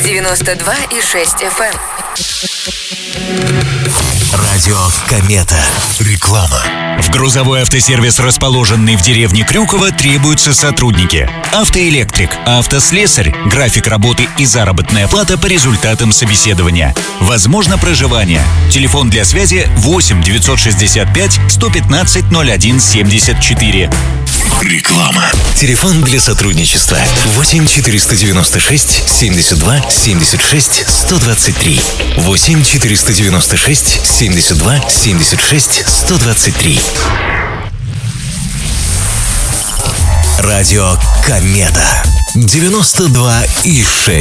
92,6 FM. Радио Комета. Реклама. В грузовой автосервис, расположенный в деревне Крюково, требуются сотрудники. Автоэлектрик, автослесарь, график работы и заработная плата по результатам собеседования. Возможно проживание. Телефон для связи 8 965 115 01 74. Реклама. Телефон для сотрудничества 8 496 72 76 123. 8 496 72 76 123. Радио Комета 92,6.